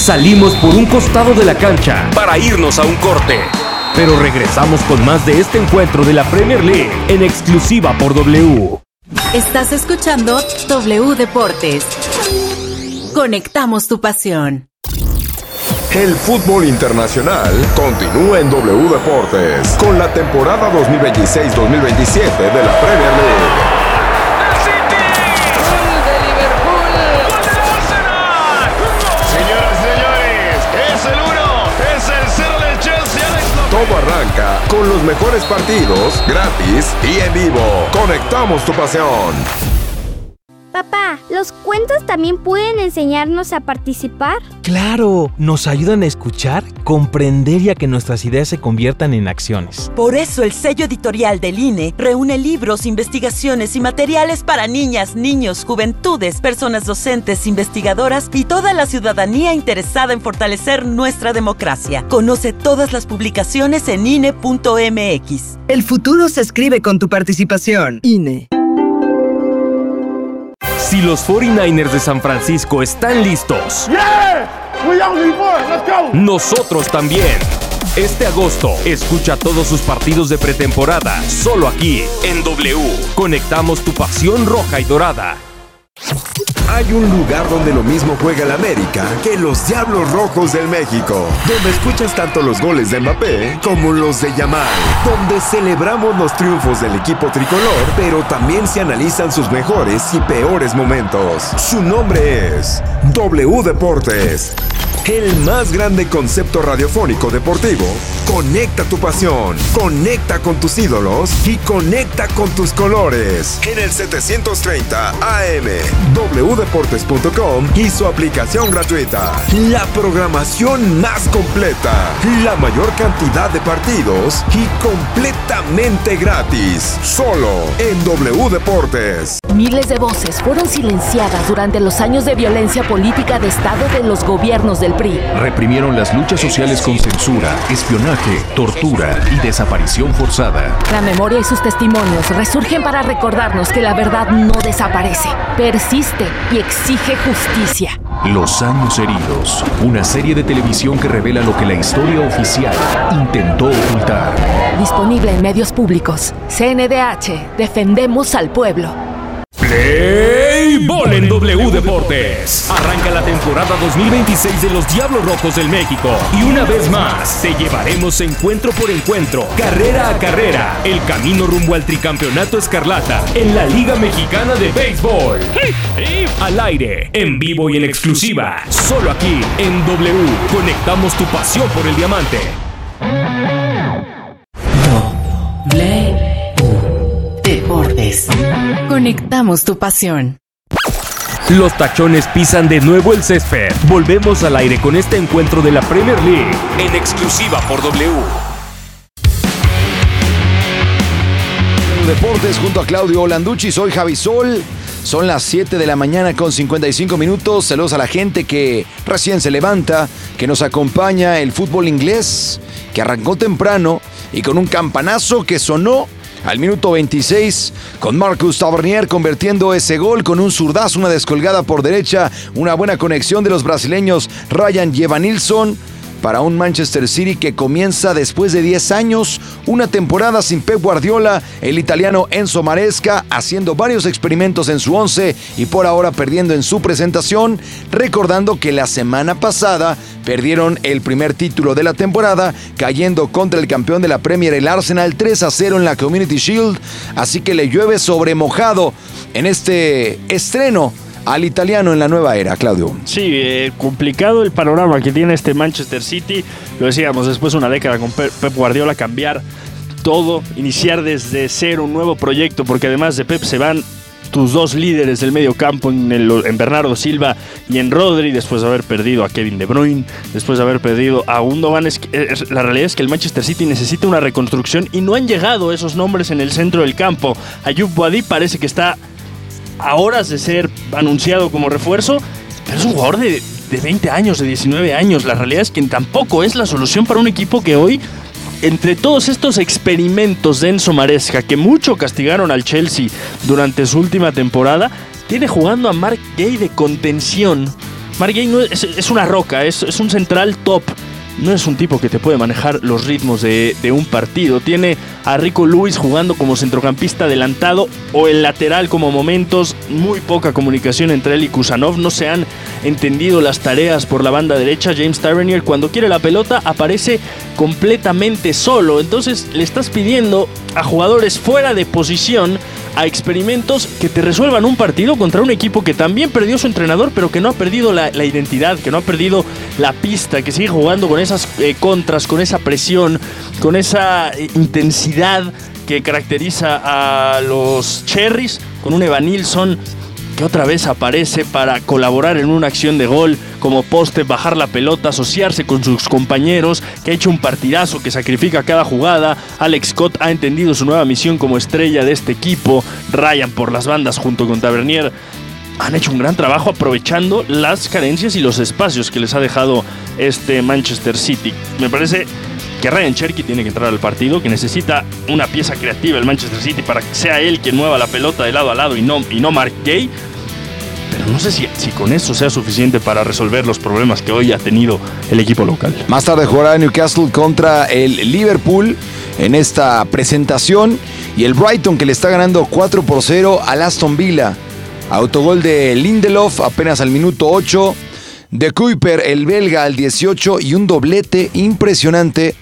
Salimos por un costado de la cancha para irnos a un corte. Pero regresamos con más de este encuentro de la Premier League en exclusiva por W. Estás escuchando W Deportes. Conectamos tu pasión. El fútbol internacional continúa en W Deportes con la temporada 2026-2027 de la Premier League. Todo arranca con los mejores partidos, gratis y en vivo. Conectamos tu pasión. Papá, ¿los cuentos también pueden enseñarnos a participar? ¡Claro! Nos ayudan a escuchar, comprender y a que nuestras ideas se conviertan en acciones. Por eso el sello editorial del INE reúne libros, investigaciones y materiales para niñas, niños, juventudes, personas docentes, investigadoras y toda la ciudadanía interesada en fortalecer nuestra democracia. Conoce todas las publicaciones en INE.mx. El futuro se escribe con tu participación. INE. Si los 49ers de San Francisco están listos, nosotros también. Este agosto, escucha todos sus partidos de pretemporada, solo aquí, en W. Conectamos tu pasión roja y dorada. Hay un lugar donde lo mismo juega el América que los Diablos Rojos del México, donde escuchas tanto los goles de Mbappé como los de Yamal, donde celebramos los triunfos del equipo tricolor, pero también se analizan sus mejores y peores momentos. Su nombre es W Deportes. El más grande concepto radiofónico deportivo. Conecta tu pasión, conecta con tus ídolos y conecta con tus colores. En el 730 AM, wdeportes.com y su aplicación gratuita. La programación más completa, la mayor cantidad de partidos y completamente gratis. Solo en W Deportes. Miles de voces fueron silenciadas durante los años de violencia política de Estado de los gobiernos del PRI. Reprimieron las luchas sociales con censura, espionaje, tortura y desaparición forzada. La memoria y sus testimonios resurgen para recordarnos que la verdad no desaparece, persiste y exige justicia. Los años heridos, una serie de televisión que revela lo que la historia oficial intentó ocultar. Disponible en medios públicos. CNDH, defendemos al pueblo. Play Ball en W Deportes. Arranca la temporada 2026 de los Diablos Rojos del México. Y una vez más, te llevaremos encuentro por encuentro, carrera a carrera, el camino rumbo al tricampeonato escarlata en la Liga Mexicana de Béisbol. Al aire, en vivo y en exclusiva, solo aquí en W. Conectamos tu pasión por el diamante. Deportes. Conectamos tu pasión. Los tachones pisan de nuevo el césped. Volvemos al aire con este encuentro de la Premier League en exclusiva por W. Deportes junto a Claudio Landucci, soy Javi Sol. Son las 7 de la mañana con 55 minutos. Saludos a la gente que recién se levanta, que nos acompaña el fútbol inglés, que arrancó temprano y con un campanazo que sonó al minuto 26 con Marcus Tavernier convirtiendo ese gol con un zurdazo, una descolgada por derecha, una buena conexión de los brasileños Ryan y Evanilson para un Manchester City que comienza después de 10 años, una temporada sin Pep Guardiola, el italiano Enzo Maresca haciendo varios experimentos en su once y por ahora perdiendo en su presentación, recordando que la semana pasada perdieron el primer título de la temporada, cayendo contra el campeón de la Premier, el Arsenal, 3-0 en la Community Shield, así que le llueve sobre mojado en este estreno al italiano en la nueva era, Claudio. Sí, complicado el panorama que tiene este Manchester City. Lo decíamos, después de una década con Pep Guardiola, cambiar todo, iniciar desde cero un nuevo proyecto, porque además de Pep se van tus dos líderes del medio campo en Bernardo Silva y en Rodri, después de haber perdido a Kevin De Bruyne, después de haber perdido a Gundogan. La realidad es que el Manchester City necesita una reconstrucción y no han llegado esos nombres en el centro del campo. Ayoub Boadi parece que está a horas de ser anunciado como refuerzo, pero es un jugador de 20 años, de 19 años. La realidad es que tampoco es la solución para un equipo que hoy, entre todos estos experimentos de Enzo Maresca, que mucho castigaron al Chelsea durante su última temporada, tiene jugando a Mark Gay de contención Mark Gay no es una roca, es un central top. No es un tipo que te puede manejar los ritmos de un partido. Tiene a Rico Lewis jugando como centrocampista adelantado o el lateral como momentos. Muy poca comunicación entre él y Kusanov. No se han entendido las tareas por la banda derecha. James Tavernier, cuando quiere la pelota, aparece completamente solo. Entonces le estás pidiendo a jugadores fuera de posición, a experimentos que te resuelvan un partido contra un equipo que también perdió su entrenador, pero que no ha perdido la identidad, que no ha perdido la pista, que sigue jugando con esas contras, con esa presión, con esa intensidad que caracteriza a los Cherries, con un Evanilson que otra vez aparece para colaborar en una acción de gol como poste, bajar la pelota, asociarse con sus compañeros, que ha hecho un partidazo, que sacrifica cada jugada. Alex Scott ha entendido su nueva misión como estrella de este equipo. Ryan por las bandas junto con Tavernier han hecho un gran trabajo aprovechando las carencias y los espacios que les ha dejado este Manchester City. Me parece que Ryan Cherky tiene que entrar al partido, que necesita una pieza creativa el Manchester City para que sea él quien mueva la pelota de lado a lado y no Mark Gay. Pero no sé si con eso sea suficiente para resolver los problemas que hoy ha tenido el equipo local. Más tarde jugará Newcastle contra el Liverpool en esta presentación. Y el Brighton, que le está ganando 4-0 al Aston Villa. Autogol de Lindelof apenas al minuto 8. De Kuiper, el belga, al 18. Y un doblete impresionante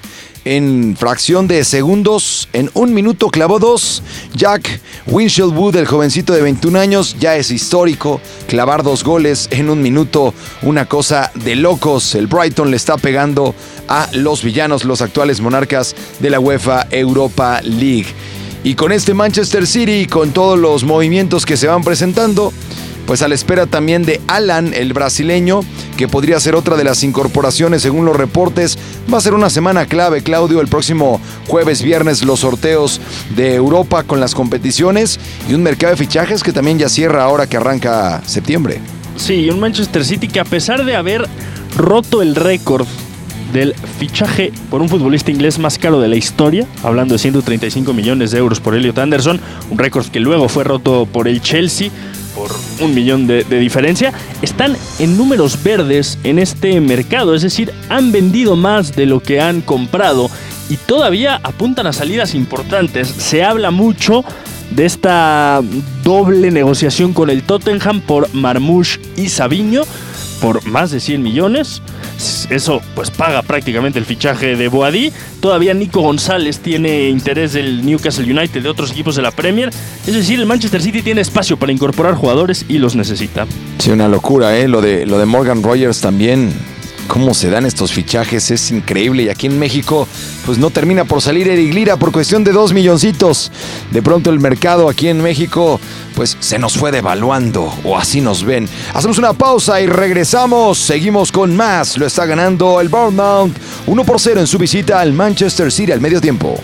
en fracción de segundos. En un minuto clavó 2. Jack Winchell-Wood, el jovencito de 21 años, ya es histórico. Clavar 2 goles en un minuto, una cosa de locos. El Brighton le está pegando a los villanos, los actuales monarcas de la UEFA Europa League. Y con este Manchester City, con todos los movimientos que se van presentando, pues a la espera también de Alan, el brasileño, que podría ser otra de las incorporaciones según los reportes. Va a ser una semana clave, Claudio, el próximo jueves, viernes, los sorteos de Europa con las competiciones y un mercado de fichajes que también ya cierra ahora que arranca septiembre. Sí, un Manchester City que, a pesar de haber roto el récord del fichaje por un futbolista inglés más caro de la historia, hablando de 135 millones de euros por Elliot Anderson, un récord que luego fue roto por el Chelsea por 1 millón de diferencia, están en números verdes en este mercado, es decir, han vendido más de lo que han comprado y todavía apuntan a salidas importantes. Se habla mucho de esta doble negociación con el Tottenham por Marmoush y Savinho por más de 100 millones. Eso pues paga prácticamente el fichaje de Boadí. Todavía Nico González tiene interés del Newcastle United, de otros equipos de la Premier. Es decir, el Manchester City tiene espacio para incorporar jugadores y los necesita. Sí, una locura, lo de Morgan Rogers también. Cómo se dan estos fichajes es increíble. Y aquí en México pues no termina por salir Eric Lira por cuestión de 2 milloncitos. De pronto el mercado aquí en México pues se nos fue devaluando, o así nos ven. Hacemos una pausa y regresamos. Seguimos con más. Lo está ganando el Bournemouth 1-0 en su visita al Manchester City al medio tiempo.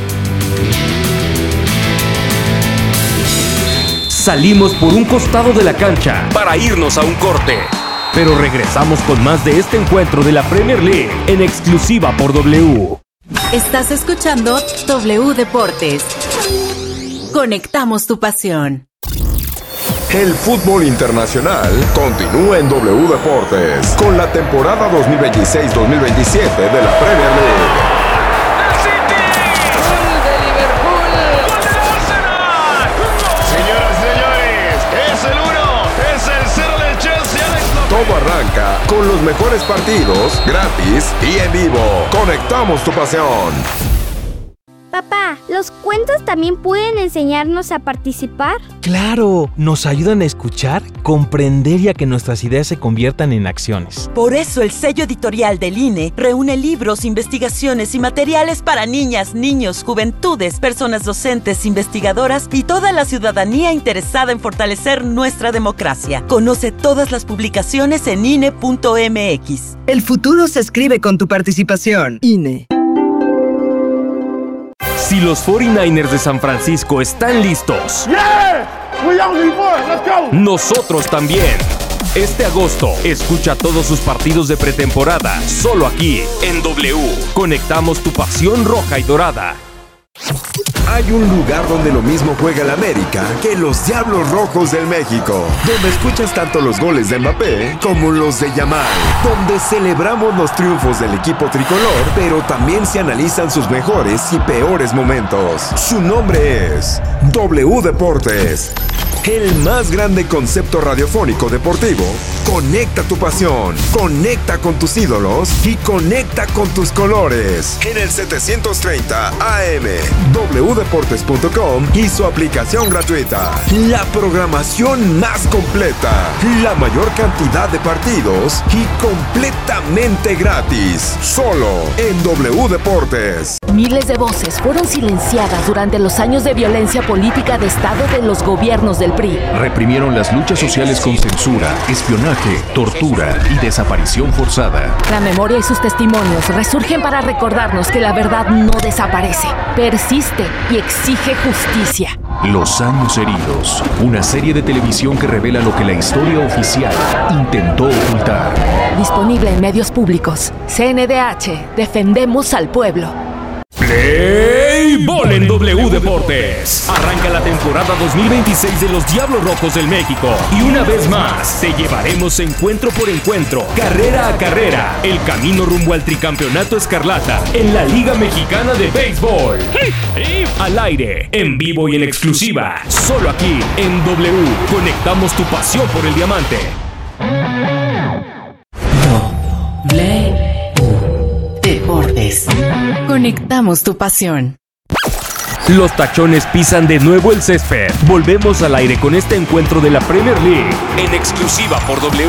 Salimos por un costado de la cancha para irnos a un corte. Pero regresamos con más de este encuentro de la Premier League en exclusiva por W. Estás escuchando W Deportes. Conectamos tu pasión. El fútbol internacional continúa en W Deportes con la temporada 2026-2027 de la Premier League. Todo arranca con los mejores partidos, gratis y en vivo. Conectamos tu pasión. Papá, ¿los cuentos también pueden enseñarnos a participar? ¡Claro! Nos ayudan a escuchar, comprender y a que nuestras ideas se conviertan en acciones. Por eso el sello editorial del INE reúne libros, investigaciones y materiales para niñas, niños, juventudes, personas docentes, investigadoras y toda la ciudadanía interesada en fortalecer nuestra democracia. Conoce todas las publicaciones en INE.mx. El futuro se escribe con tu participación. INE. Si los 49ers de San Francisco están listos, nosotros también. Este agosto, escucha todos sus partidos de pretemporada, solo aquí, en W. Conectamos tu pasión roja y dorada. Hay un lugar donde lo mismo juega el América que los Diablos Rojos del México, donde escuchas tanto los goles de Mbappé como los de Yamal, donde celebramos los triunfos del equipo tricolor, pero también se analizan sus mejores y peores momentos. Su nombre es W Deportes. El más grande concepto radiofónico deportivo. Conecta tu pasión, conecta con tus ídolos y conecta con tus colores. En el 730 AM, wdeportes.com y su aplicación gratuita. La programación más completa, la mayor cantidad de partidos y completamente gratis. Solo en W Deportes. Miles de voces fueron silenciadas durante los años de violencia política de Estado de los gobiernos del PRI. Reprimieron las luchas sociales con censura, espionaje, tortura y desaparición forzada. La memoria y sus testimonios resurgen para recordarnos que la verdad no desaparece, persiste y exige justicia. Los años heridos, una serie de televisión que revela lo que la historia oficial intentó ocultar. Disponible en medios públicos. CNDH, defendemos al pueblo. Play Ball en W Deportes. Arranca la temporada 2026 de los Diablos Rojos del México. Y una vez más, te llevaremos encuentro por encuentro, carrera a carrera, el camino rumbo al tricampeonato escarlata en la Liga Mexicana de Béisbol. Al aire, en vivo y en exclusiva, solo aquí en W. Conectamos tu pasión por el diamante. Deportes. Conectamos tu pasión. Los tachones pisan de nuevo el césped. Volvemos al aire con este encuentro de la Premier League en exclusiva por W.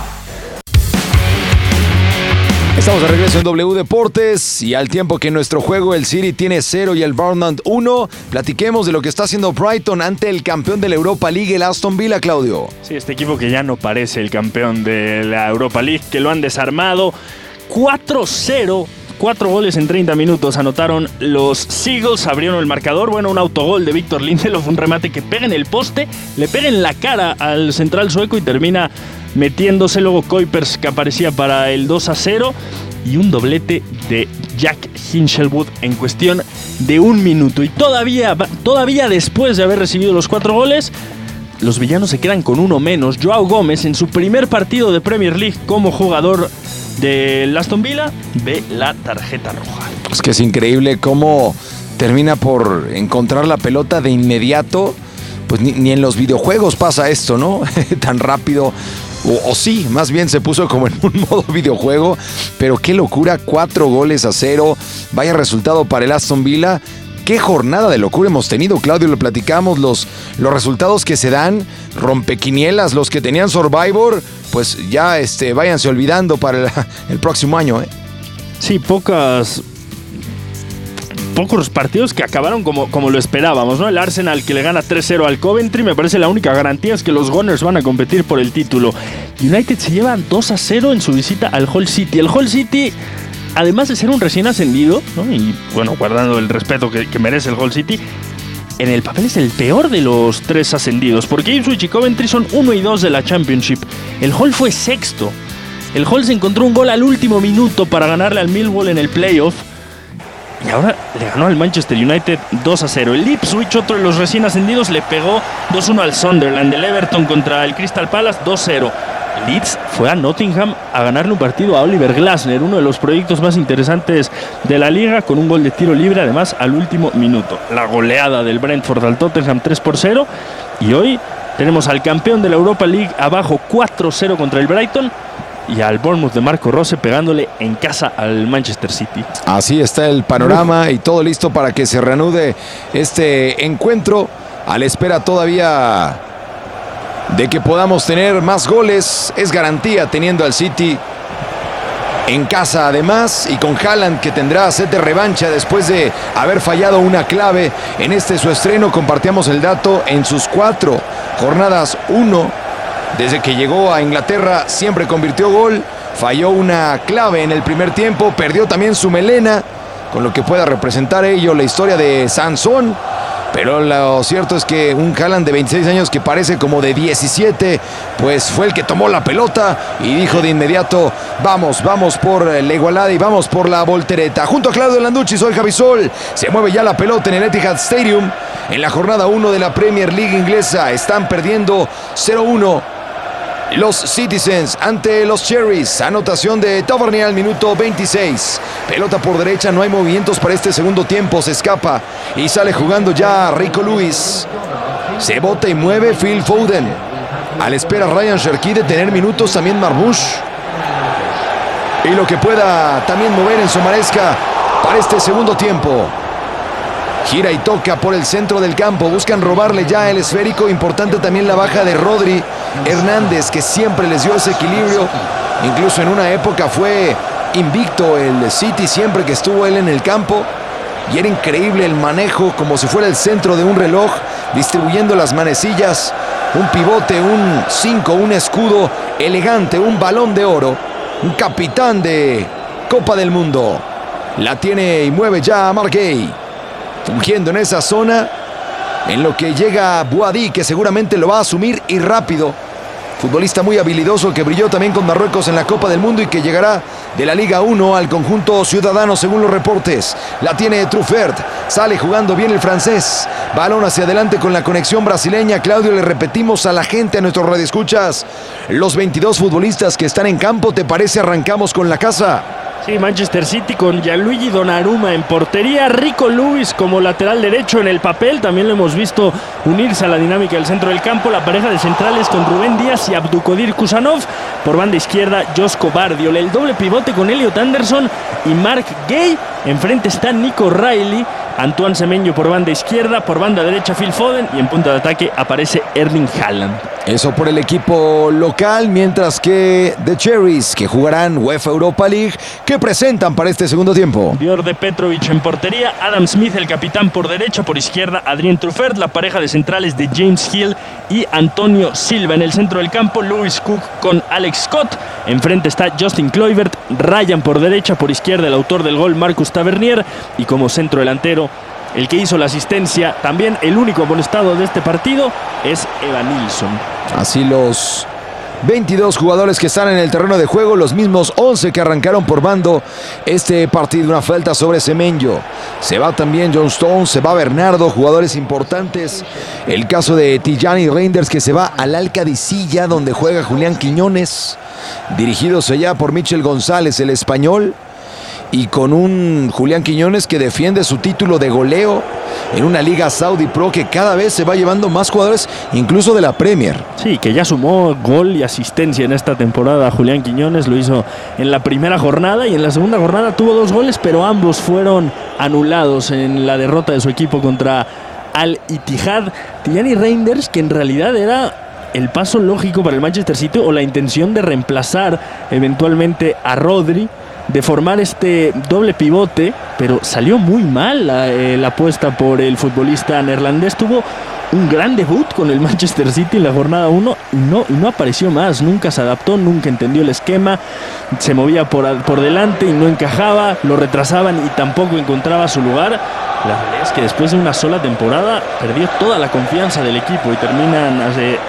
Estamos de regreso en W Deportes y al tiempo que en nuestro juego el City tiene 0 y el Bournemouth 1, platiquemos de lo que está haciendo Brighton ante el campeón de la Europa League, el Aston Villa, Claudio. Sí, este equipo que ya no parece el campeón de la Europa League, que lo han desarmado. 4-0, 4 goles en 30 minutos anotaron los Seagulls, abrieron el marcador. Bueno, un autogol de Victor Lindelof, un remate que pega en el poste, le pega en la cara al central sueco y termina metiéndose. Luego Kuipers, que aparecía para el 2-0, y un doblete de Jack Hinchelwood en cuestión de un minuto. Y todavía después de haber recibido los 4 goles, los villanos se quedan con uno menos. Joao Gómez, en su primer partido de Premier League como jugador del Aston Villa, ve la tarjeta roja. Es que es increíble cómo termina por encontrar la pelota de inmediato. Pues ni en los videojuegos pasa esto, ¿no? Tan rápido. O sí, más bien se puso como en un modo videojuego. Pero qué locura, 4-0. Vaya resultado para el Aston Villa. Qué jornada de locura hemos tenido, Claudio, lo platicamos, los resultados que se dan, rompequinielas, los que tenían Survivor, pues ya váyanse olvidando para el próximo año, ¿eh? Sí, pocos partidos que acabaron como lo esperábamos, ¿no? El Arsenal, que le gana 3-0 al Coventry, me parece la única garantía es que los Gunners van a competir por el título. United se lleva 2-0 en su visita al Hull City. El Hull City, además de ser un recién ascendido, ¿no? Y bueno, guardando el respeto que merece el Hull City, en el papel es el peor de los 3 ascendidos, porque Ipswich y Coventry son 1 y 2 de la Championship. El Hull fue sexto. El Hull se encontró un gol al último minuto para ganarle al Millwall en el playoff, y ahora le ganó al Manchester United 2-0. El Ipswich, otro de los recién ascendidos, le pegó 2-1 al Sunderland. El Everton contra el Crystal Palace 2-0. Leeds fue a Nottingham a ganarle un partido a Oliver Glasner, uno de los proyectos más interesantes de la liga, con un gol de tiro libre además al último minuto. La goleada del Brentford al Tottenham 3-0, y hoy tenemos al campeón de la Europa League abajo 4-0 contra el Brighton, y al Bournemouth de Marco Rose pegándole en casa al Manchester City. Así está el panorama y todo listo para que se reanude este encuentro, a la espera todavía de que podamos tener más goles. Es garantía teniendo al City en casa además, y con Haaland, que tendrá sed de revancha después de haber fallado una clave en su estreno. Compartíamos el dato: en sus 4 jornadas 1 desde que llegó a Inglaterra siempre convirtió gol. Falló una clave en el primer tiempo, perdió también su melena, con lo que pueda representar ello la historia de Sansón. Pero lo cierto es que un Haaland de 26 años que parece como de 17, pues fue el que tomó la pelota y dijo de inmediato, vamos por la igualada y vamos por la voltereta. Junto a Claudio Landucci, soy Javi Sol. Se mueve ya la pelota en el Etihad Stadium. En la jornada 1 de la Premier League inglesa están perdiendo 0-1 los Citizens ante los Cherries. Anotación de Tavernier al minuto 26. Pelota por derecha, no hay movimientos para este segundo tiempo. Se escapa y sale jugando ya Rico Lewis. Se bota y mueve Phil Foden. A la espera Ryan Cherki de tener minutos, también Marmoush. Y lo que pueda también mover en Somaresca para este segundo tiempo. Gira y toca por el centro del campo. Buscan robarle ya el esférico. Importante también la baja de Rodri Hernández, que siempre les dio ese equilibrio. Incluso en una época fue invicto el City siempre que estuvo él en el campo. Y era increíble el manejo, como si fuera el centro de un reloj, distribuyendo las manecillas. Un pivote, un 5, un escudo elegante, un balón de oro. Un capitán de Copa del Mundo. La tiene y mueve ya Marc Guéhi, fungiendo en esa zona, en lo que llega Boadi, que seguramente lo va a asumir y rápido. Futbolista muy habilidoso que brilló también con Marruecos en la Copa del Mundo y que llegará de la Liga 1 al conjunto ciudadano según los reportes. La tiene Truffert, sale jugando bien el francés. Balón hacia adelante con la conexión brasileña. Claudio, le repetimos a la gente, a nuestros radioescuchas, los 22 futbolistas que están en campo. ¿Te parece arrancamos con la casa? Sí, Manchester City con Gianluigi Donnarumma en portería, Rico Lewis como lateral derecho en el papel. También lo hemos visto unirse a la dinámica del centro del campo. La pareja de centrales con Rubén Díaz y Abdulkadir Kusanov. Por banda izquierda, Josko Bardiol. El doble pivote con Elliot Anderson y Marc Guéhi. Enfrente está Nico Riley. Antoine Semenyo por banda izquierda, por banda derecha Phil Foden y en punta de ataque aparece Erling Haaland. Eso por el equipo local, mientras que The Cherries, que jugarán UEFA Europa League, que presentan para este segundo tiempo. Djordje Petrovic en portería, Adam Smith el capitán por derecha, por izquierda Adrien Truffert, la pareja de centrales de James Hill y Antonio Silva. En el centro del campo, Lewis Cook con Alex Scott. Enfrente está Justin Kluivert, Ryan por derecha, por izquierda el autor del gol Marcus Tavernier y como centro delantero el que hizo la asistencia, también el único amonestado de este partido, es Evan Nilsson. Así los 22 jugadores que están en el terreno de juego, los mismos 11 que arrancaron por bando este partido. Una falta sobre Semenyo. Se va también John Stones, se va Bernardo, jugadores importantes. El caso de Tijani Reinders, que se va al Alcadicilla, donde juega Julián Quiñones, dirigidos allá por Michel González, el español. Y con un Julián Quiñones que defiende su título de goleo en una liga Saudi Pro que cada vez se va llevando más jugadores, incluso de la Premier. Sí, que ya sumó gol y asistencia en esta temporada. Julián Quiñones lo hizo en la primera jornada y en la segunda jornada tuvo 2 goles, pero ambos fueron anulados en la derrota de su equipo contra Al Ittihad. Tijani Reinders, que en realidad era el paso lógico para el Manchester City o la intención de reemplazar eventualmente a Rodri, de formar este doble pivote, pero salió muy mal la apuesta por el futbolista neerlandés. Tuvo un gran debut con el Manchester City en la jornada 1 y no apareció más, nunca se adaptó, nunca entendió el esquema, se movía por delante y no encajaba, lo retrasaban y tampoco encontraba su lugar. La realidad es que después de una sola temporada perdió toda la confianza del equipo y terminan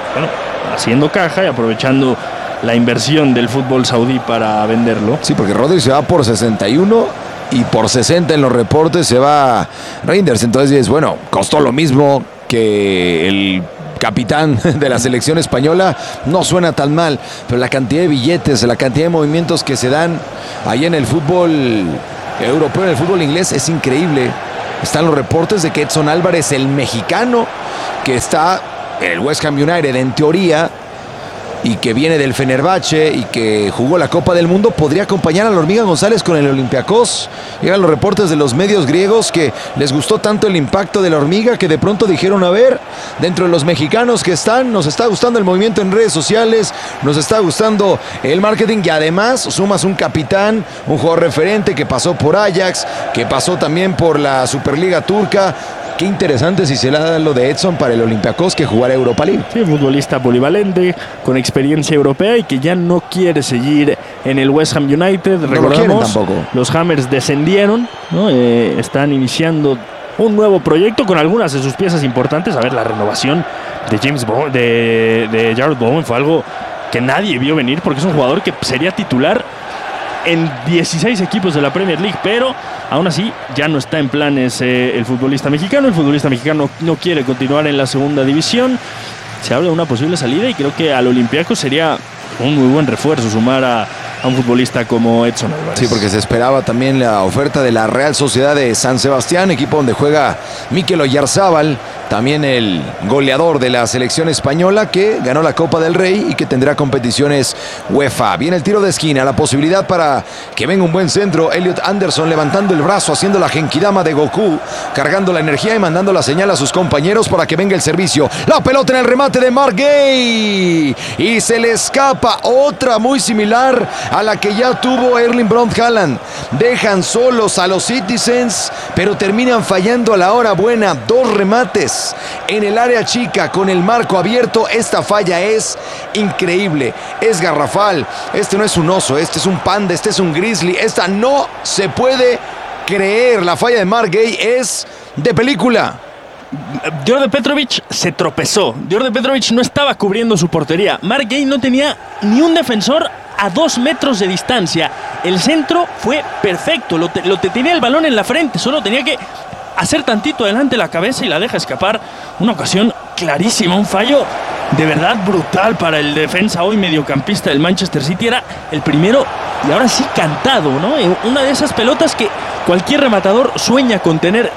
haciendo caja y aprovechando la inversión del fútbol saudí para venderlo. Sí, porque Rodri se va por 61 y por 60 en los reportes se va Reinders. Entonces, bueno, costó lo mismo que el capitán de la selección española. No suena tan mal, pero la cantidad de billetes, la cantidad de movimientos que se dan ahí en el fútbol europeo, en el fútbol inglés, es increíble. Están los reportes de que Edson Álvarez, el mexicano, que está en el West Ham United en teoría, y que viene del Fenerbahce y que jugó la Copa del Mundo, podría acompañar a la Hormiga González con el Olympiacos. Llegan los reportes de los medios griegos que les gustó tanto el impacto de la Hormiga que de pronto dijeron, a ver, dentro de los mexicanos que están, nos está gustando el movimiento en redes sociales, nos está gustando el marketing y además sumas un capitán, un jugador referente que pasó por Ajax, que pasó también por la Superliga Turca. Qué interesante si se le da lo de Edson para el Olympiacos, que jugará Europa League. Sí, futbolista polivalente, con experiencia europea y que ya no quiere seguir en el West Ham United. No lo quieren tampoco. Los Hammers descendieron, ¿no? Están iniciando un nuevo proyecto con algunas de sus piezas importantes. A ver, la renovación de James Bowen, de Jarrod Bowen fue algo que nadie vio venir, porque es un jugador que sería titular en 16 equipos de la Premier League, pero aún así ya no está en planes el futbolista mexicano. El futbolista mexicano no quiere continuar en la segunda división. Se habla de una posible salida y creo que al Olympiacos sería un muy buen refuerzo sumar a un futbolista como Edson Álvarez. Sí, porque se esperaba también la oferta de la Real Sociedad de San Sebastián, equipo donde juega Mikel Oyarzábal, también el goleador de la selección española que ganó la Copa del Rey y que tendrá competiciones UEFA. Viene el tiro de esquina, la posibilidad para que venga un buen centro. Elliot Anderson levantando el brazo, haciendo la genkidama de Goku, cargando la energía y mandando la señal a sus compañeros para que venga el servicio. La pelota en el remate de Marc Guéhi y se le escapa otra muy similar a la que ya tuvo Erling Braut Haaland. Dejan solos a los Citizens, pero terminan fallando a la hora buena. 2 remates en el área chica con el marco abierto. Esta falla es increíble, es garrafal. Este no es un oso, este es un panda, este es un grizzly. Esta no se puede creer. La falla de Marc Guéhi es de película. Đorđe Petrović se tropezó. Đorđe Petrović no estaba cubriendo su portería. Marc Guéhi no tenía ni un defensor a 2 metros de distancia. El centro fue perfecto. Tenía el balón en la frente. Solo tenía que hacer tantito adelante la cabeza y la deja escapar. Una ocasión clarísima, un fallo de verdad brutal para el defensa hoy mediocampista del Manchester City. Era el primero y ahora sí cantado, ¿no? Una de esas pelotas que cualquier rematador sueña con tener.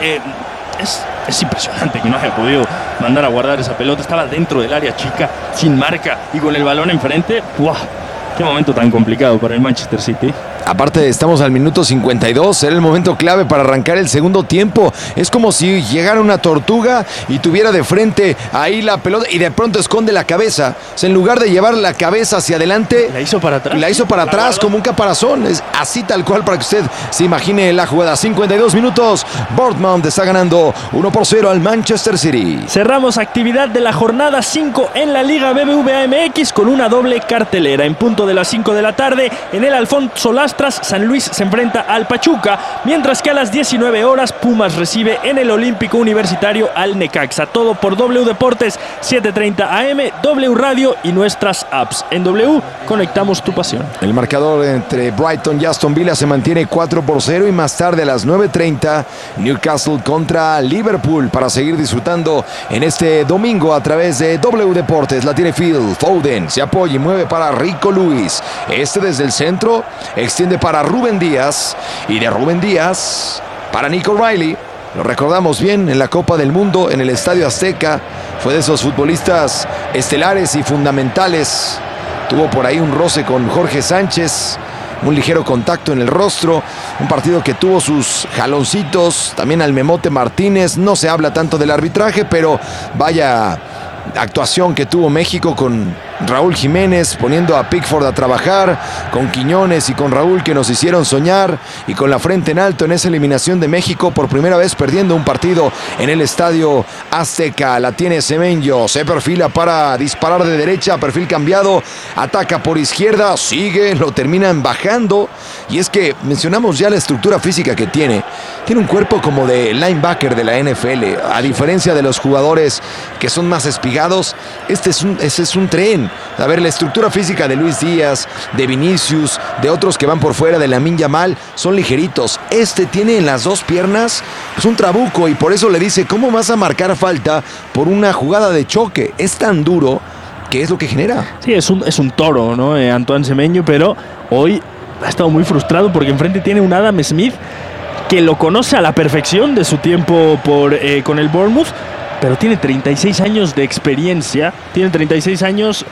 Es impresionante que no haya podido mandar a guardar esa pelota. Estaba dentro del área chica, sin marca y con el balón enfrente. ¡Wow! Qué momento tan complicado para el Manchester City. Aparte, estamos al minuto 52, era el momento clave para arrancar el segundo tiempo. Es como si llegara una tortuga y tuviera de frente ahí la pelota y de pronto esconde la cabeza. O sea, en lugar de llevar la cabeza hacia adelante, la hizo para atrás. La hizo para atrás como un caparazón. Es así tal cual para que usted se imagine la jugada. 52 minutos, Bournemouth está ganando 1-0 al Manchester City. Cerramos actividad de la jornada 5 en la Liga BBVA MX con una doble cartelera. En punto de las 5 de la tarde, en el Alfonso Lastras, San Luis se enfrenta al Pachuca, mientras que a las 19 horas Pumas recibe en el Olímpico Universitario al Necaxa. Todo por W Deportes 7:30 AM, W Radio y nuestras apps. En W conectamos tu pasión. El marcador entre Brighton y Aston Villa se mantiene 4-0 y más tarde a las 9:30 Newcastle contra Liverpool para seguir disfrutando en este domingo a través de W Deportes. La tiene Phil Foden, se apoya y mueve para Rico Lewis. Este desde el centro extiende para Rúben Díaz y de Rúben Díaz para Nico Riley. Lo recordamos bien en la Copa del Mundo en el Estadio Azteca. Fue de esos futbolistas estelares y fundamentales. Tuvo por ahí un roce con Jorge Sánchez, un ligero contacto en el rostro, un partido que tuvo sus jaloncitos, también al Memote Martínez. No se habla tanto del arbitraje, pero vaya actuación que tuvo México con Raúl Jiménez poniendo a Pickford a trabajar, con Quiñones y con Raúl que nos hicieron soñar, y con la frente en alto en esa eliminación de México, por primera vez perdiendo un partido en el Estadio Azteca. La tiene Semenyo, se perfila para disparar de derecha, perfil cambiado, ataca por izquierda, sigue, lo terminan bajando. Y es que mencionamos ya la estructura física que tiene un cuerpo como de linebacker de la NFL, a diferencia de los jugadores que son más espigados. Este es un tren. A ver, la estructura física de Luis Díaz, de Vinicius, de otros que van por fuera, de Lamine Yamal, son ligeritos. Este tiene en las 2 piernas pues un trabuco, y por eso le dice: ¿cómo vas a marcar falta por una jugada de choque? Es tan duro que es lo que genera. Sí, es un toro, ¿no? Antoine Semenyo, pero hoy ha estado muy frustrado porque enfrente tiene un Adam Smith que lo conoce a la perfección de su tiempo con el Bournemouth, pero tiene 36 años de experiencia, tiene 36 años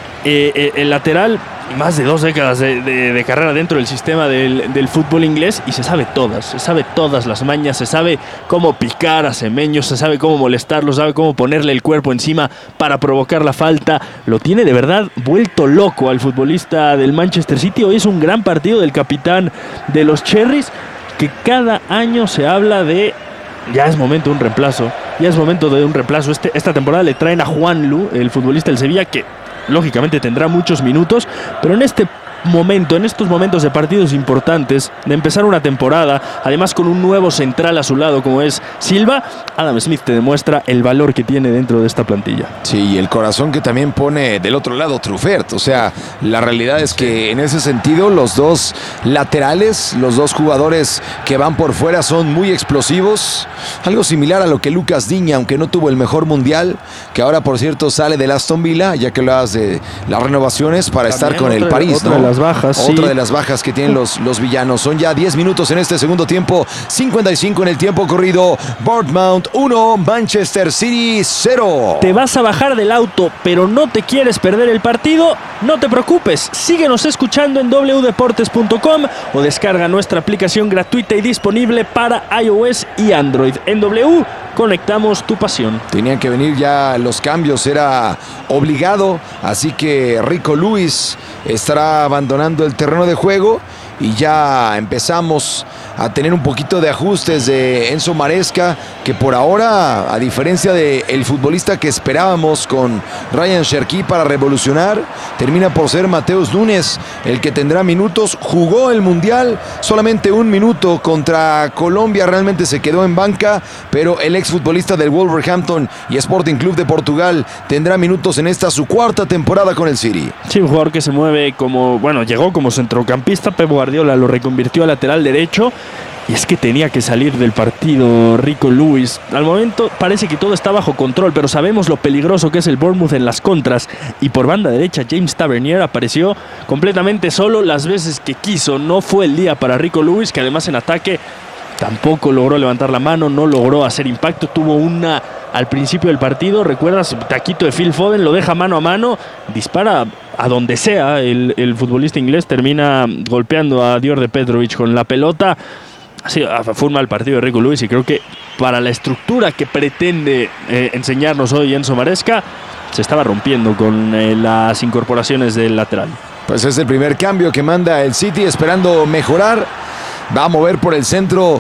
el lateral, más de 2 décadas de carrera dentro del sistema del fútbol inglés, y se sabe todas las mañas, se sabe cómo picar a Semenyo, se sabe cómo molestarlo, sabe cómo ponerle el cuerpo encima para provocar la falta. Lo tiene de verdad vuelto loco al futbolista del Manchester City. Hoy es un gran partido del capitán de los Cherries, que cada año se habla de: ya es momento de un reemplazo, Esta temporada le traen a Juanlu, el futbolista del Sevilla, que lógicamente tendrá muchos minutos, pero en este momento, en estos momentos de partidos importantes, de empezar una temporada, además con un nuevo central a su lado como es Silva, Adam Smith te demuestra el valor que tiene dentro de esta plantilla. Sí, y el corazón que también pone del otro lado Truffert. O sea, la realidad es que en ese sentido los dos laterales, los dos jugadores que van por fuera son muy explosivos. Algo similar a lo que Lucas Digne, aunque no tuvo el mejor mundial, que ahora por cierto sale del Aston Villa, ya que hablabas de las renovaciones para también estar con el París, otra ¿no? de las bajas, otra sí. de las bajas que tienen los villanos. Son ya 10 minutos en este segundo tiempo, 55 en el tiempo corrido. Bournemouth 1, Manchester City 0. ¿Te vas a bajar del auto pero no te quieres perder el partido? No te preocupes, síguenos escuchando en wdeportes.com o descarga nuestra aplicación gratuita y disponible para iOS y Android. En W conectamos tu pasión. Tenían que venir ya los cambios, era obligado, así que Rico Lewis estará abandonando el terreno de juego y ya empezamos a tener un poquito de ajustes de Enzo Maresca, que por ahora, a diferencia del futbolista que esperábamos con Ryan Cherki para revolucionar, termina por ser Mateus Nunes el que tendrá minutos. Jugó el Mundial, solamente un minuto contra Colombia, realmente se quedó en banca, pero el exfutbolista del Wolverhampton y Sporting Club de Portugal tendrá minutos en esta su cuarta temporada con el City. Sí, un jugador que se mueve como, bueno, llegó como centrocampista, Pep Guardiola lo reconvirtió a lateral derecho. Y es que tenía que salir del partido Rico Lewis. Al momento parece que todo está bajo control, pero sabemos lo peligroso que es el Bournemouth en las contras. Y por banda derecha, James Tavernier apareció completamente solo las veces que quiso. No fue el día para Rico Lewis, que además en ataque tampoco logró levantar la mano, no logró hacer impacto. Tuvo una al principio del partido, ¿recuerdas? Taquito de Phil Foden, lo deja mano a mano, dispara a donde sea. El futbolista inglés termina golpeando a Djordje Petrovic con la pelota. Sí, fue un mal partido de Rico Lewis y creo que para la estructura que pretende enseñarnos hoy Enzo Maresca, se estaba rompiendo con las incorporaciones del lateral. Pues es el primer cambio que manda el City, esperando mejorar. Va a mover por el centro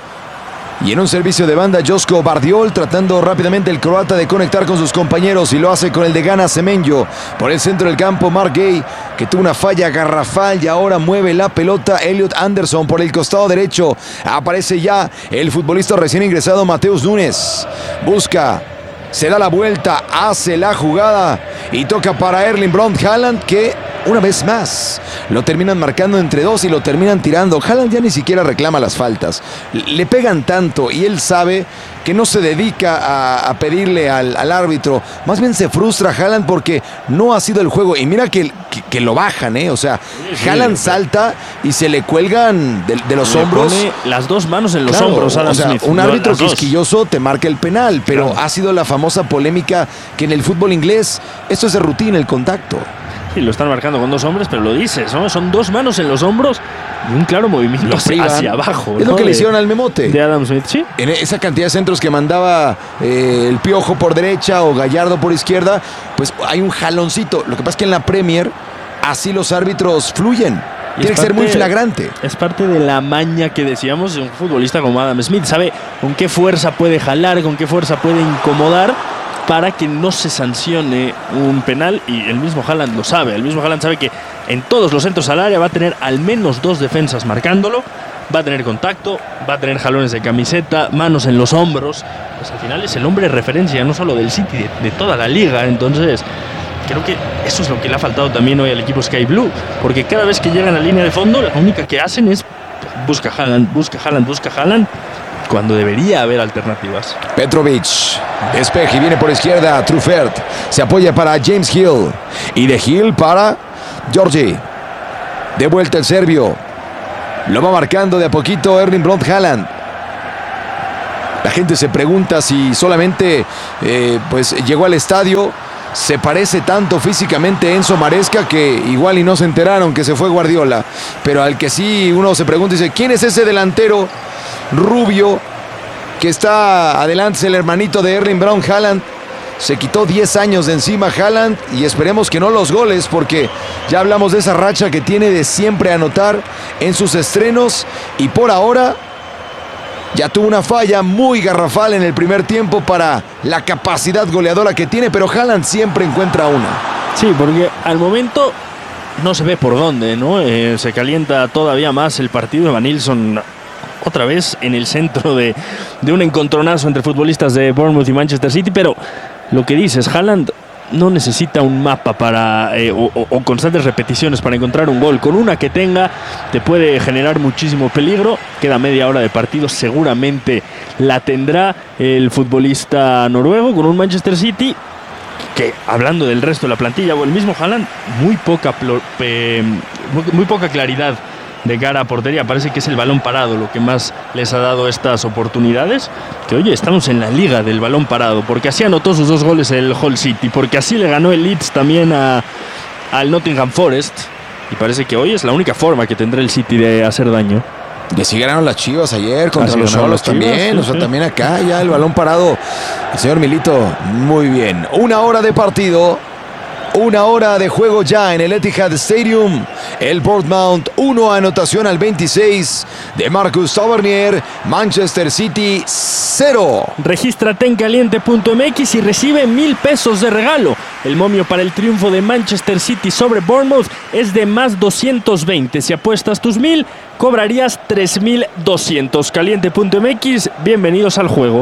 y en un servicio de banda Josko Bardiol, tratando rápidamente el croata de conectar con sus compañeros, y lo hace con el de Gana Semenyo. Por el centro del campo Mark Gay, que tuvo una falla garrafal y ahora mueve la pelota Elliot Anderson. Por el costado derecho aparece ya el futbolista recién ingresado Mateus Nunes. Busca, se da la vuelta, hace la jugada y toca para Erling Braut Haaland, que una vez más lo terminan marcando entre dos y lo terminan tirando. Haaland ya ni siquiera reclama las faltas. Le pegan tanto y él sabe que no se dedica a pedirle al árbitro. Más bien se frustra Haaland porque no ha sido el juego. Y mira que lo bajan, ¿eh? O sea, sí, Haaland salta y se le cuelgan de los hombros. Pone las dos manos en los hombros. O sea, un árbitro quisquilloso te marca el penal, pero ha sido la famosa polémica que en el fútbol inglés esto es de rutina, el contacto. Sí, lo están marcando con dos hombres, pero lo dices, ¿no? Son dos manos en los hombros y un claro movimiento hacia abajo. Es, ¿no?, lo que le hicieron al Memote. De Adam Smith, sí. En esa cantidad de centros que mandaba el Piojo por derecha o Gallardo por izquierda, pues hay un jaloncito. Lo que pasa es que en la Premier así los árbitros fluyen. Tiene que ser muy flagrante. Es parte de la maña que decíamos de un futbolista como Adam Smith. Sabe con qué fuerza puede jalar, con qué fuerza puede incomodar para que no se sancione un penal, y el mismo Haaland lo sabe. El mismo Haaland sabe que en todos los centros al área va a tener al menos dos defensas marcándolo, va a tener contacto, va a tener jalones de camiseta, manos en los hombros. Pues al final es el hombre de referencia, no solo del City, de toda la liga. Entonces creo que eso es lo que le ha faltado también hoy al equipo Sky Blue, porque cada vez que llegan a la línea de fondo, la única que hacen es busca Haaland, cuando debería haber alternativas. Petrovic despeje y viene por izquierda. Truffert se apoya para James Hill, y de Hill para Georgie. De vuelta el serbio, lo va marcando de a poquito Erling Braut Haaland. La gente se pregunta si solamente pues llegó al estadio. Se parece tanto físicamente Enzo Maresca que igual y no se enteraron que se fue Guardiola. Pero al que sí uno se pregunta y dice, ¿quién es ese delantero rubio que está adelante? Es el hermanito de Erling Braut Haaland. Se quitó 10 años de encima Haaland, y esperemos que no los goles, porque ya hablamos de esa racha que tiene de siempre anotar en sus estrenos, y por ahora ya tuvo una falla muy garrafal en el primer tiempo para la capacidad goleadora que tiene, pero Haaland siempre encuentra una. Sí, porque al momento no se ve por dónde, ¿no? Se calienta todavía más el partido. Evanilson otra vez en el centro de un encontronazo entre futbolistas de Bournemouth y Manchester City, pero lo que dices, Haaland no necesita un mapa para o constantes repeticiones para encontrar un gol. Con una que tenga te puede generar muchísimo peligro. Queda media hora de partido, seguramente la tendrá el futbolista noruego con un Manchester City que, hablando del resto de la plantilla o el mismo Haaland, muy poca claridad de cara a portería. Parece que es el balón parado lo que más les ha dado estas oportunidades. Que oye, estamos en la liga del balón parado, porque así anotó sus 2 goles el Hull City, porque así le ganó el Leeds también al Nottingham Forest, y parece que hoy es la única forma que tendrá el City de hacer daño. Y así ganaron las Chivas ayer contra los Xolos también. Sí, o sea, también acá ya el balón parado. El señor Milito, muy bien. 1 hora de partido. 1 hora de juego ya en el Etihad Stadium. El Bournemouth 1, anotación al 26 de Marcus Tavernier. Manchester City 0. Regístrate en caliente.mx y recibe 1,000 pesos de regalo. El momio para el triunfo de Manchester City sobre Bournemouth es de más 220. Si apuestas tus 1,000, cobrarías 3,200. Caliente.mx, bienvenidos al juego.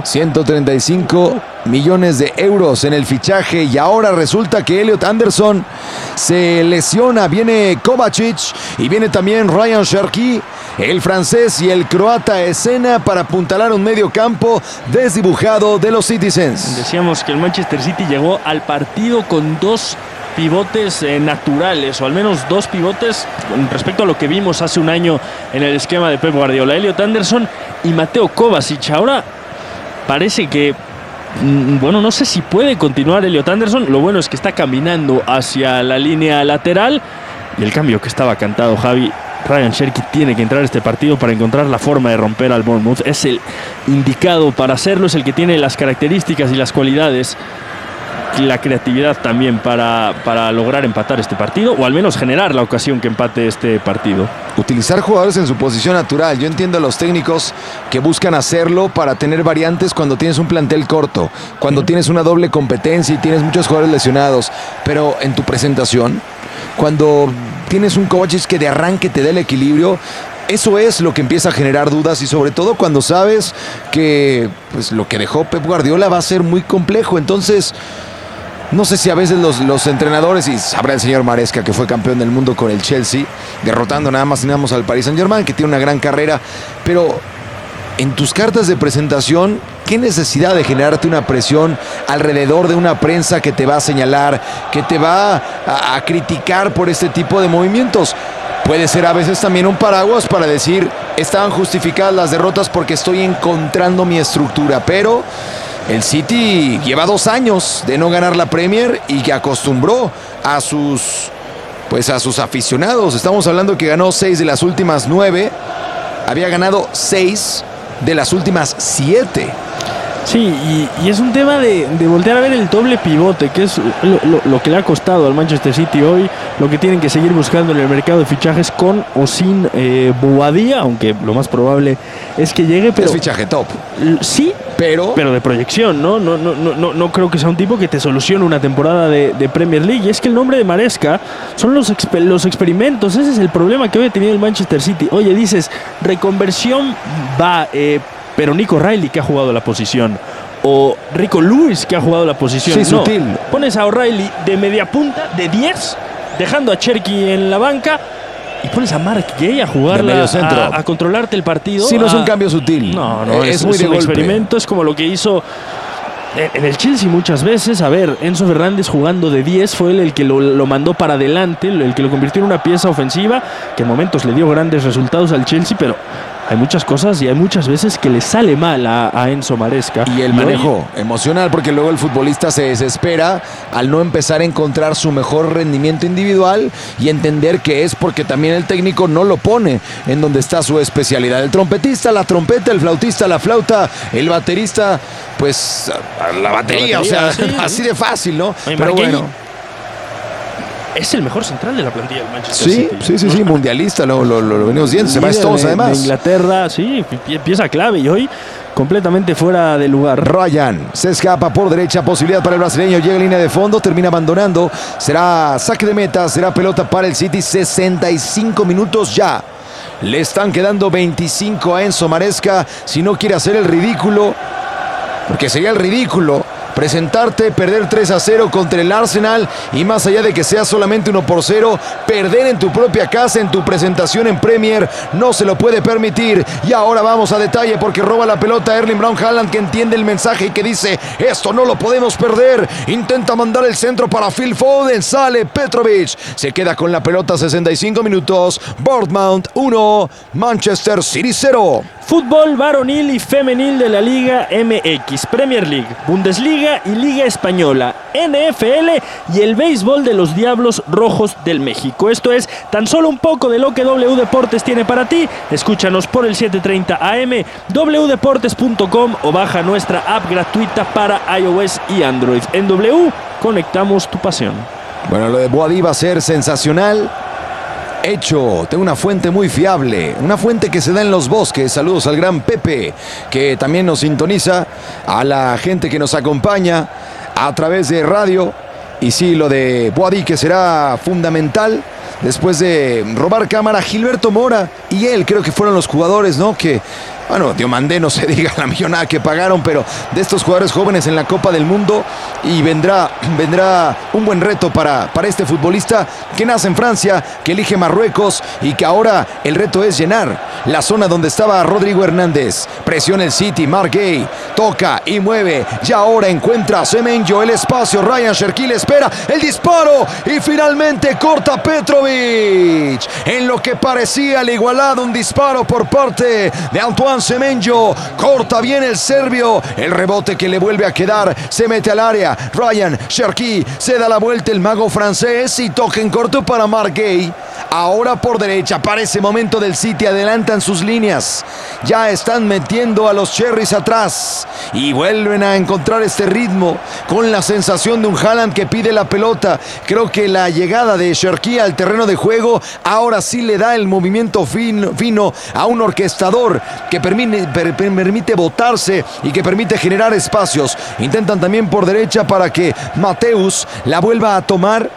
135 millones de euros en el fichaje, y ahora resulta que Elliot Anderson se lesiona. Viene Kovacic y viene también Ryan Cherki, el francés y el croata escena para apuntalar un medio campo desdibujado de los Citizens. Decíamos que el Manchester City llegó al partido con 2 pivotes naturales, o al menos 2 pivotes con respecto a lo que vimos hace un año en el esquema de Pep Guardiola. Elliot Anderson y Mateo Kovacic. Ahora parece que, bueno, no sé si puede continuar Elliot Anderson. Lo bueno es que está caminando hacia la línea lateral, y el cambio que estaba cantado, Javi. Ryan Cherki tiene que entrar a este partido para encontrar la forma de romper al Bournemouth. Es el indicado para hacerlo, es el que tiene las características y las cualidades, la creatividad también para lograr empatar este partido, o al menos generar la ocasión que empate este partido. Utilizar jugadores en su posición natural. Yo entiendo a los técnicos que buscan hacerlo para tener variantes cuando tienes un plantel corto, cuando tienes una doble competencia y tienes muchos jugadores lesionados, pero en tu presentación, cuando tienes un Kovacic que de arranque te dé el equilibrio, eso es lo que empieza a generar dudas, y sobre todo cuando sabes que pues, lo que dejó Pep Guardiola va a ser muy complejo. Entonces, no sé si a veces los entrenadores, y sabrá el señor Maresca, que fue campeón del mundo con el Chelsea, derrotando nada más y nada menos al Paris Saint-Germain, que tiene una gran carrera, pero en tus cartas de presentación, ¿qué necesidad de generarte una presión alrededor de una prensa que te va a señalar, que te va a criticar por este tipo de movimientos? Puede ser a veces también un paraguas para decir, estaban justificadas las derrotas porque estoy encontrando mi estructura, pero el City lleva 2 años de no ganar la Premier y que acostumbró a sus aficionados. Estamos hablando que ganó 6 de las últimas 9, había ganado 6 de las últimas 7. Sí, y es un tema de voltear a ver el doble pivote, que es lo que le ha costado al Manchester City hoy, lo que tienen que seguir buscando en el mercado de fichajes con o sin Bouadia, aunque lo más probable es que llegue. Pero es fichaje top. Sí, pero de proyección, ¿no? No creo que sea un tipo que te solucione una temporada de Premier League. Y es que el nombre de Maresca son los experimentos. Ese es el problema que hoy ha tenido el Manchester City. Oye, dices, reconversión va... pero Nico O'Reilly, que ha jugado la posición, o Rico Lewis, que ha jugado la posición. Sí, sutil. Pones a O'Reilly de media punta, de 10, dejando a Cherki en la banca, y pones a Mark Gay a jugarla, a controlarte el partido. Sí, no es un cambio sutil. No, es muy de un experimento. Es como lo que hizo en el Chelsea muchas veces. A ver, Enzo Fernández jugando de 10 fue él el que lo mandó para adelante, el que lo convirtió en una pieza ofensiva que en momentos le dio grandes resultados al Chelsea, pero hay muchas cosas y hay muchas veces que le sale mal a Enzo Maresca. Y el manejo emocional, porque luego el futbolista se desespera al no empezar a encontrar su mejor rendimiento individual y entender que es porque también el técnico no lo pone en donde está su especialidad. El trompetista, la trompeta, el flautista, la flauta, el baterista, pues la batería, o sea, sí, así de fácil, ¿no? Oye, pero bueno. es el mejor central de la plantilla del Manchester City. Sí, mundialista, lo venimos viendo. Se va a Stones además. De Inglaterra, sí, pieza clave y hoy completamente fuera de lugar. Ryan se escapa por derecha, posibilidad para el brasileño, llega a línea de fondo, termina abandonando. Será saque de meta, será pelota para el City, 65 minutos ya. Le están quedando 25 a Enzo Maresca, si no quiere hacer el ridículo, porque sería el ridículo presentarte, perder 3-0 contra el Arsenal y más allá de que sea solamente 1-0, perder en tu propia casa, en tu presentación en Premier, no se lo puede permitir. Y ahora vamos a detalle porque roba la pelota Erling Braut Haaland, que entiende el mensaje y que dice, esto no lo podemos perder. Intenta mandar el centro para Phil Foden, sale Petrovic, se queda con la pelota, 65 minutos, Bournemouth 1, Manchester City 0. Fútbol varonil y femenil de la Liga MX, Premier League, Bundesliga y Liga Española, NFL y el béisbol de los Diablos Rojos del México. Esto es tan solo un poco de lo que W Deportes tiene para ti. Escúchanos por el 7:30 AM, wdeportes.com o baja nuestra app gratuita para iOS y Android. En W, conectamos tu pasión. Bueno, lo de Boadí va a ser sensacional. Hecho, tengo una fuente muy fiable, una fuente que se da en Los Bosques. Saludos al gran Pepe, que también nos sintoniza, a la gente que nos acompaña a través de radio. Y sí, lo de Boadí, que será fundamental después de robar cámara. Gilberto Mora y él creo que fueron los jugadores, ¿no? Que, bueno, Diomandé no se diga la millonada que pagaron, pero de estos jugadores jóvenes en la Copa del Mundo, y vendrá un buen reto para este futbolista que nace en Francia, que elige Marruecos y que ahora el reto es llenar la zona donde estaba Rodrigo Hernández. Presiona el City, Marc Guéhi toca y mueve, y ahora encuentra Semenyo el espacio, Ryan Cherki le espera el disparo y finalmente corta Petrovic. En lo que parecía el igualado, un disparo por parte de Antoine Semenyo, corta bien el serbio, el rebote que le vuelve a quedar, se mete al área, Ryan Cherki se da la vuelta el mago francés y toca en corto para Marc Guéhi. Ahora por derecha, para ese momento del City, adelantan sus líneas, ya están metiendo a los Cherries atrás y vuelven a encontrar este ritmo con la sensación de un Haaland que pide la pelota. Creo que la llegada de Cherki al terreno de juego ahora sí le da el movimiento fino a un orquestador que permite botarse y que permite generar espacios. Intentan también por derecha para que Mateus la vuelva a tomar.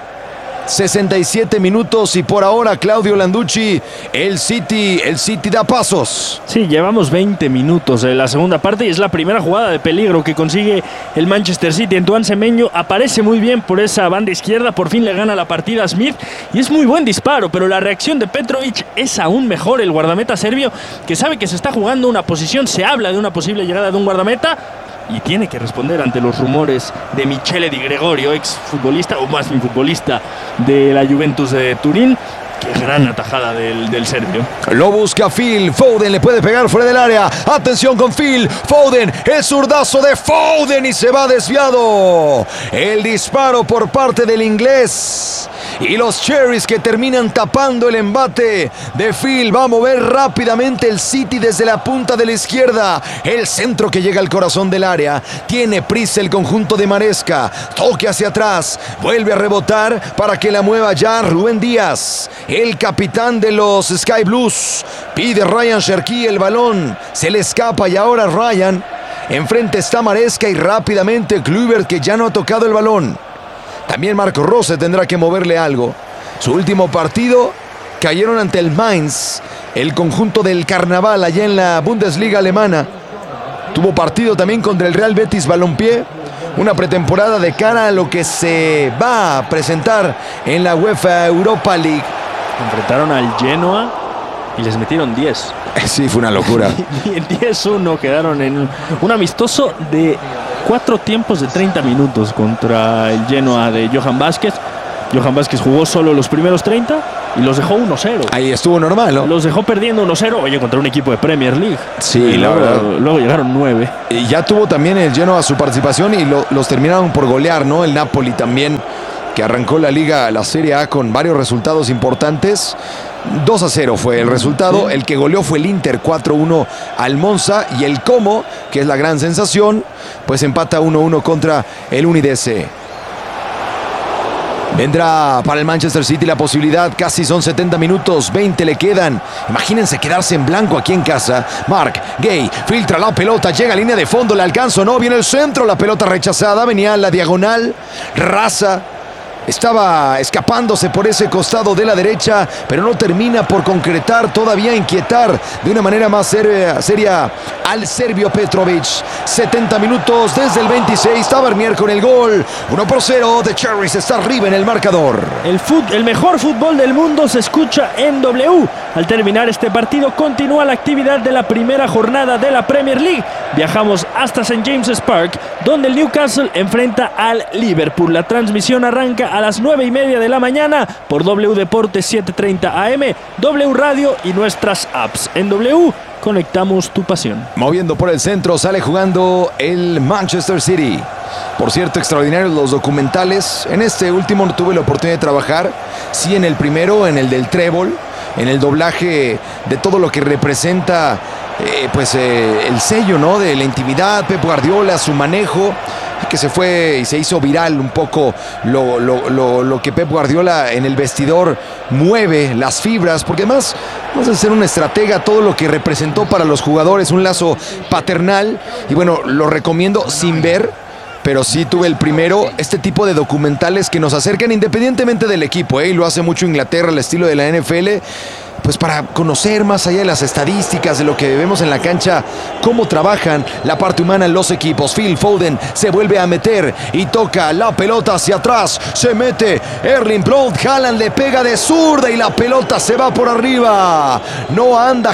67 minutos y por ahora, Claudio Landucci, el City da pasos. Sí, llevamos 20 minutos de la segunda parte y es la primera jugada de peligro que consigue el Manchester City. Antoine Semenyo aparece muy bien por esa banda izquierda, por fin le gana la partida a Smith y es muy buen disparo, pero la reacción de Petrovic es aún mejor. El guardameta serbio, que sabe que se está jugando una posición, se habla de una posible llegada de un guardameta y tiene que responder ante los rumores de Michele Di Gregorio, ex futbolista o más bien futbolista de la Juventus de Turín. Qué gran atajada del serbio. Lo busca Phil Foden, le puede pegar fuera del área. Atención con Phil Foden, el zurdazo de Foden y se va desviado. El disparo por parte del inglés. Y los Cherries que terminan tapando el embate de Phil. Va a mover rápidamente el City desde la punta de la izquierda. El centro que llega al corazón del área. Tiene prisa el conjunto de Maresca. Toque hacia atrás. Vuelve a rebotar para que la mueva ya Rubén Díaz. El capitán de los Sky Blues. Pide Ryan Cherki el balón. Se le escapa y ahora Ryan. Enfrente está Maresca y rápidamente Kluivert, que ya no ha tocado el balón. También Marco Rose tendrá que moverle algo. Su último partido cayeron ante el Mainz, el conjunto del Carnaval allá en la Bundesliga alemana. Tuvo partido también contra el Real Betis Balompié. Una pretemporada de cara a lo que se va a presentar en la UEFA Europa League. Enfrentaron al Genoa y les metieron 10. Sí, fue una locura. Y en 10-1 quedaron en un amistoso de 4 tiempos de 30 minutos contra el Genoa de Johan Vázquez. Johan Vázquez jugó solo los primeros 30 y los dejó 1-0. Ahí estuvo normal, ¿no? Los dejó perdiendo 1-0, oye, contra un equipo de Premier League. Sí, y luego llegaron 9. Y ya tuvo también el Genoa su participación y los terminaron por golear, ¿no? El Napoli también, que arrancó la Liga, la Serie A, con varios resultados importantes. 2-0 fue el resultado. El que goleó fue el Inter, 4-1 al Monza. Y el Como, que es la gran sensación, pues empata 1-1 contra el Udinese. Vendrá para el Manchester City la posibilidad, casi son 70 minutos, 20 le quedan. Imagínense quedarse en blanco aquí en casa. Mark Gay filtra la pelota, llega a línea de fondo, le alcanza, no, viene el centro, la pelota rechazada, venía a la diagonal, Raza estaba escapándose por ese costado de la derecha, pero no termina por concretar, todavía inquietar de una manera más seria al serbio Petrovic. 70 minutos desde el 26, Tavernier con el gol. 1-0, The Cherries está arriba en el marcador. El mejor fútbol del mundo se escucha en W. Al terminar este partido continúa la actividad de la primera jornada de la Premier League. Viajamos hasta St. James's Park, donde el Newcastle enfrenta al Liverpool. La transmisión arranca a las 9:30 de la mañana por W Deportes 7:30 AM, W Radio y nuestras apps. En W conectamos tu pasión. Moviendo por el centro, sale jugando el Manchester City. Por cierto, extraordinarios los documentales. En este último no tuve la oportunidad de trabajar. Sí, en el primero, en el del trébol, en el doblaje de todo lo que representa el sello, ¿no?, de la intimidad, Pep Guardiola, su manejo, que se fue y se hizo viral un poco lo que Pep Guardiola en el vestidor mueve, las fibras, porque además vamos a ser un estratega, todo lo que representó para los jugadores, un lazo paternal, y bueno, lo recomiendo sin ver, pero sí tuve el primero, este tipo de documentales que nos acercan independientemente del equipo, y lo hace mucho Inglaterra, al estilo de la NFL, pues para conocer más allá de las estadísticas, de lo que vemos en la cancha, cómo trabajan la parte humana en los equipos. Phil Foden se vuelve a meter y toca la pelota hacia atrás, se mete Erling Braut Haaland, le pega de zurda y la pelota se va por arriba. No anda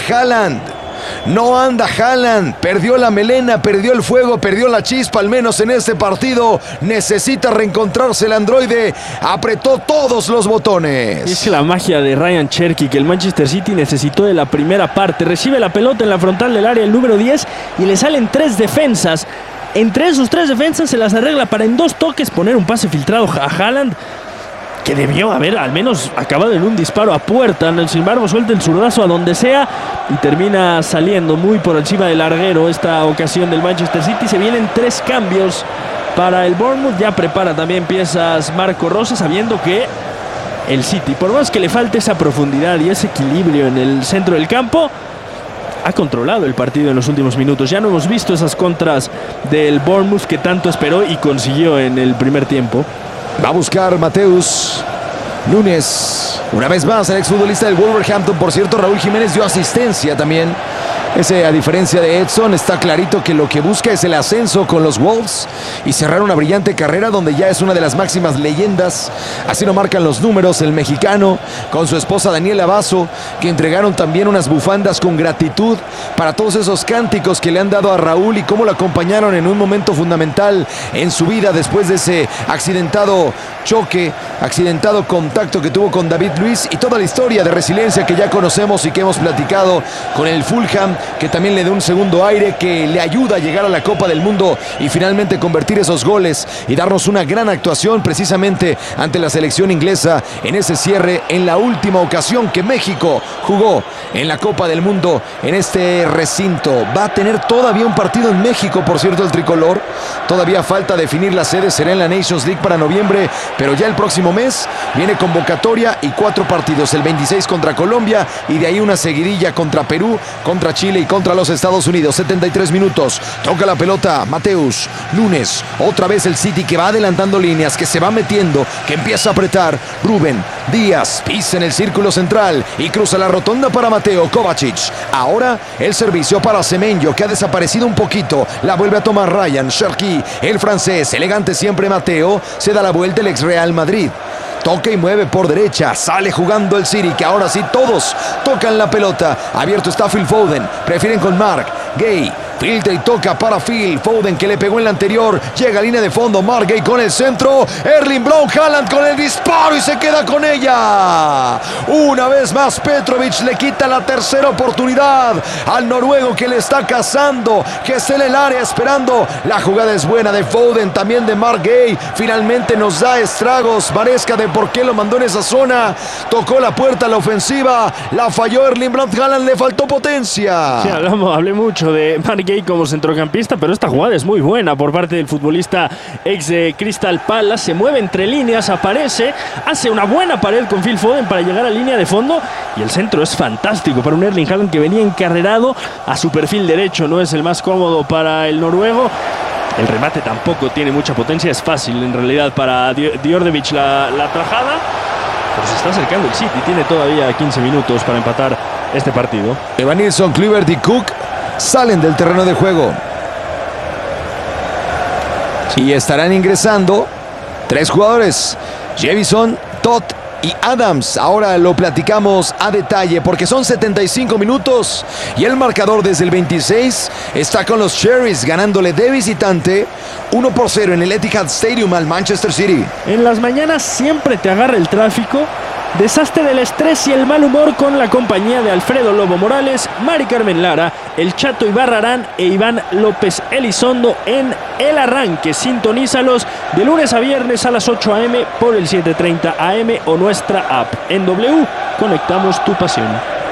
Haaland, perdió la melena, perdió el fuego, perdió la chispa, al menos en este partido. Necesita reencontrarse el androide, apretó todos los botones. Es la magia de Ryan Cherky, que el Manchester City necesitó de la primera parte. Recibe la pelota en la frontal del área el número 10 y le salen 3 defensas. Entre esos 3 defensas se las arregla para en 2 toques poner un pase filtrado a Haaland, que debió haber al menos acabado en un disparo a puerta. Sin embargo, suelta el zurdazo a donde sea y termina saliendo muy por encima del larguero esta ocasión del Manchester City. Se vienen 3 cambios para el Bournemouth. Ya prepara también piezas Marco Rose, sabiendo que el City, por más que le falte esa profundidad y ese equilibrio en el centro del campo, ha controlado el partido en los últimos minutos. Ya no hemos visto esas contras del Bournemouth que tanto esperó y consiguió en el primer tiempo. Va a buscar Mateus Nunes. Una vez más, el exfutbolista del Wolverhampton. Por cierto, Raúl Jiménez dio asistencia también. Ese, a diferencia de Edson, está clarito que lo que busca es el ascenso con los Wolves y cerrar una brillante carrera donde ya es una de las máximas leyendas. Así lo marcan los números el mexicano con su esposa Daniela Basso, que entregaron también unas bufandas con gratitud para todos esos cánticos que le han dado a Raúl y cómo lo acompañaron en un momento fundamental en su vida después de ese accidentado contacto que tuvo con David Luiz y toda la historia de resiliencia que ya conocemos y que hemos platicado con el Fulham, que también le da un segundo aire, que le ayuda a llegar a la Copa del Mundo y finalmente convertir esos goles y darnos una gran actuación precisamente ante la selección inglesa en ese cierre en la última ocasión que México jugó en la Copa del Mundo en este recinto. Va a tener todavía un partido en México, por cierto, el tricolor. Todavía falta definir la sede, será en la Nations League para noviembre, pero ya el próximo mes viene convocatoria y 4 partidos, el 26 contra Colombia y de ahí una seguidilla contra Perú, contra Chile y contra los Estados Unidos. 73 minutos, toca la pelota Mateus Nunes, otra vez el City que va adelantando líneas, que se va metiendo, que empieza a apretar. Rubén Díaz pisa en el círculo central y cruza la rotonda para Mateo Kovacic. Ahora el servicio para Semenyo, que ha desaparecido un poquito, la vuelve a tomar Ryan Cherky, el francés, elegante siempre Mateo, se da la vuelta el ex Real Madrid. Toca y mueve por derecha, sale jugando el City, que ahora sí todos tocan la pelota. Abierto está Phil Foden, prefieren con Mark Gay. Filtra y toca para Phil Foden, que le pegó en la anterior. Llega a línea de fondo, Mark Gay con el centro. Erling Braut Haaland con el disparo y se queda con ella. Una vez más Petrovic le quita la tercera oportunidad al noruego, que le está cazando, que está en el área esperando. La jugada es buena de Foden, también de Mark Gay. Finalmente nos da estragos Maresca de por qué lo mandó en esa zona. Tocó la puerta a la ofensiva, la falló Erling Braut Haaland, le faltó potencia. Sí, hablé mucho de Mark Gay Gay como centrocampista, pero esta jugada es muy buena por parte del futbolista ex de Crystal Palace. Se mueve entre líneas, aparece, hace una buena pared con Phil Foden para llegar a línea de fondo y el centro es fantástico para un Erling Haaland que venía encarrerado a su perfil derecho. No es el más cómodo para el noruego. El remate tampoco tiene mucha potencia, es fácil en realidad para Djordjevic la tajada. Pero se está acercando el City, tiene todavía 15 minutos para empatar este partido. Evanilson, Kluivert y Cook salen del terreno de juego. Y estarán ingresando 3 jugadores: Jefferson, Todd y Adams. Ahora lo platicamos a detalle porque son 75 minutos y el marcador desde el 26 está con los Cherries ganándole de visitante 1-0 en el Etihad Stadium al Manchester City. En las mañanas siempre te agarra el tráfico, desastre del estrés y el mal humor con la compañía de Alfredo Lobo Morales, Mari Carmen Lara, el Chato Ibarrarán e Iván López Elizondo en El Arranque. Sintonízalos de lunes a viernes a las 8 a.m. por el 7:30 a.m. o nuestra app. En W, conectamos tu pasión.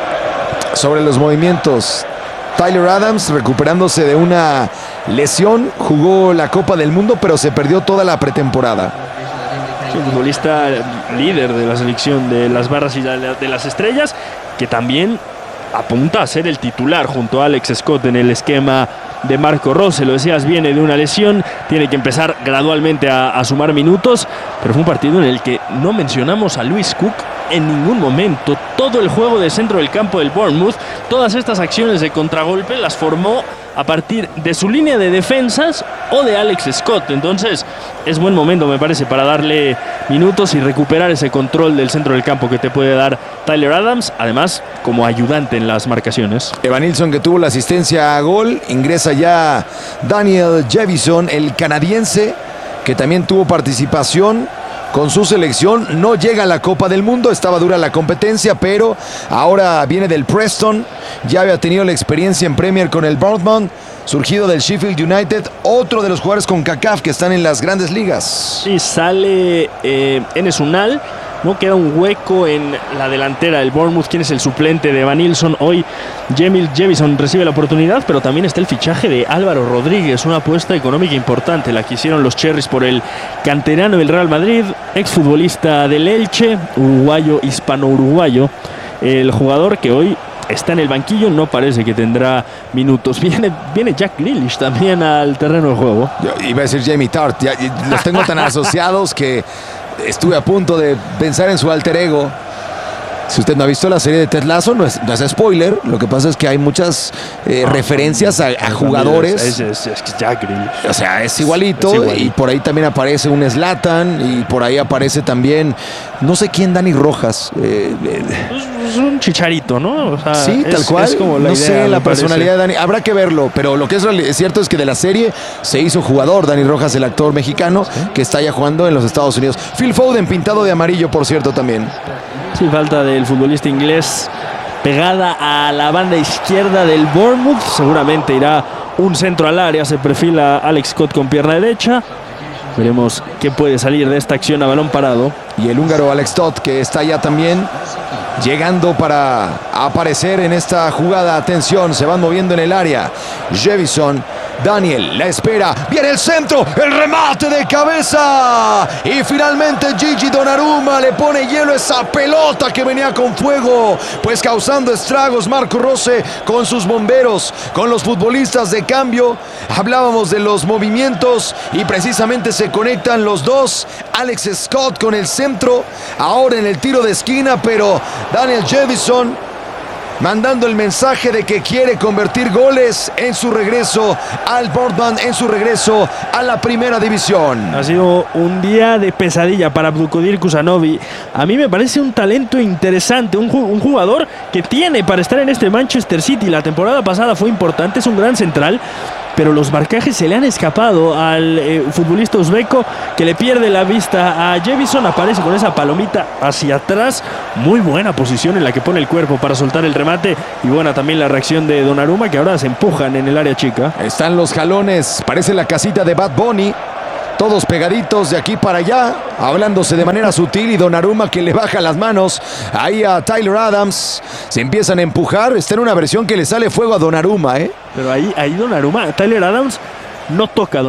Sobre los movimientos, Tyler Adams recuperándose de una lesión, jugó la Copa del Mundo pero se perdió toda la pretemporada. Un futbolista líder de la selección de las Barras y de las Estrellas, que también apunta a ser el titular junto a Alex Scott en el esquema de Marco Rose. Lo decías, viene de una lesión, tiene que empezar gradualmente a sumar minutos, pero fue un partido en el que no mencionamos a Lewis Cook en ningún momento. Todo el juego de centro del campo del Bournemouth, todas estas acciones de contragolpe las formó a partir de su línea de defensas o de Alex Scott. Entonces es buen momento, me parece, para darle minutos y recuperar ese control del centro del campo que te puede dar Tyler Adams, además como ayudante en las marcaciones. Evanilson, que tuvo la asistencia a gol, ingresa ya Daniel Jefferson, el canadiense, que también tuvo participación con su selección. No llega a la Copa del Mundo, estaba dura la competencia, pero ahora viene del Preston, ya había tenido la experiencia en Premier con el Bournemouth, surgido del Sheffield United, otro de los jugadores con CACAF que están en las grandes ligas. Sí, sale Enes Unal, no queda un hueco en la delantera del Bournemouth. ¿Quién es el suplente de Evanilson? Hoy Jamil Jefferson recibe la oportunidad, pero también está el fichaje de Álvaro Rodríguez, una apuesta económica importante, la que hicieron los Cherries por el canterano del Real Madrid, exfutbolista del Elche, uruguayo, hispano-uruguayo. El jugador que hoy está en el banquillo, no parece que tendrá minutos. Viene Jack Grealish también al terreno de juego. Yo iba a decir Jamie Tart, ya los tengo tan asociados que estuve a punto de pensar en su alter ego. Si usted no ha visto la serie de Ted Lasso, no es spoiler. Lo que pasa es que hay muchas referencias a jugadores. Es Jack Grealish. O sea, es igualito. Y por ahí también aparece un Zlatan. Y por ahí aparece también, no sé quién, Dani Rojas. Es un chicharito, ¿no? O sea, sí, tal cual. Es como la no idea, sé la personalidad de Dani. Habrá que verlo. Pero lo que es cierto es que de la serie se hizo jugador Dani Rojas, el actor mexicano, que está ya jugando en los Estados Unidos. Phil Foden, pintado de amarillo, por cierto, también. Sí, falta del futbolista inglés pegada a la banda izquierda del Bournemouth. Seguramente irá un centro al área. Se perfila Alex Scott con pierna derecha. Veremos qué puede salir de esta acción a balón parado. Y el húngaro Alex Todd, que está ya también llegando para aparecer en esta jugada. Atención, se van moviendo en el área. Jefferson, Daniel, la espera, viene el centro, el remate de cabeza. Y finalmente Gigi Donnarumma le pone hielo a esa pelota que venía con fuego, pues causando estragos. Marco Rose con sus bomberos, con los futbolistas de cambio. Hablábamos de los movimientos y precisamente se conectan los dos. Alex Scott con el centro, ahora en el tiro de esquina, pero Daniel Jefferson mandando el mensaje de que quiere convertir goles en su regreso al Bournemouth, en su regreso a la primera división. Ha sido un día de pesadilla para Abdulkadir Kusanovi. A mí me parece un talento interesante, un jugador que tiene para estar en este Manchester City. La temporada pasada fue importante, es un gran central, pero los marcajes se le han escapado al futbolista uzbeco, que le pierde la vista a Jefferson. Aparece con esa palomita hacia atrás, muy buena posición en la que pone el cuerpo para soltar el remate, y buena también la reacción de Donnarumma, que ahora se empujan en el área chica. Están los jalones, parece la casita de Bad Bunny. Todos pegaditos de aquí para allá, hablándose de manera sutil y Donnarumma que le baja las manos ahí a Tyler Adams. Se empiezan a empujar. Está en una versión que le sale fuego a Donnarumma, ¿eh? Pero ahí Donnarumma, Tyler Adams no toca a